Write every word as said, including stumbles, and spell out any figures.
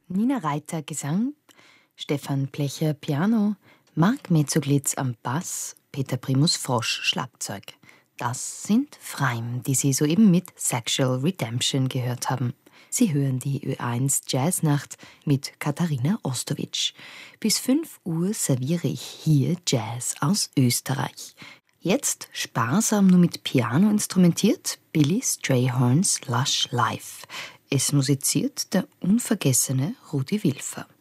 Nina Reiter Gesang, Stefan Plecher Piano, Marc Metzoglitz am Bass, Peter Primus Frosch Schlagzeug. Das sind Freim, die Sie soeben mit Sexual Redemption gehört haben. Sie hören die Ö eins Jazznacht mit Katharina Ostowitsch. Bis fünf Uhr serviere ich hier Jazz aus Österreich. Jetzt sparsam nur mit Piano instrumentiert Billy Strayhorns Lush Life. Es musiziert der unvergessene Rudi Wilfer.